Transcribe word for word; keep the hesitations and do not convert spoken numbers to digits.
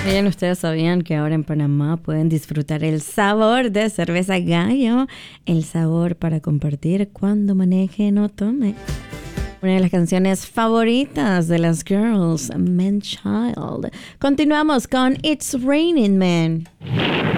Bien, ustedes sabían que ahora en Panamá pueden disfrutar el sabor de cerveza Gallo, el sabor para compartir cuando manejen o tomen. Una de las canciones favoritas de las girls, Man Child. Continuamos con It's Raining Man.